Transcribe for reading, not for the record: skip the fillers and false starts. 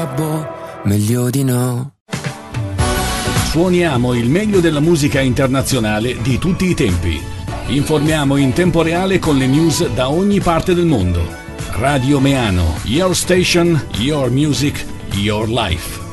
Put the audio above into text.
Meglio di no. Suoniamo il meglio della musica internazionale di tutti i tempi. Informiamo in tempo reale con le news da ogni parte del mondo. Radio Meano, your station, your music, your life.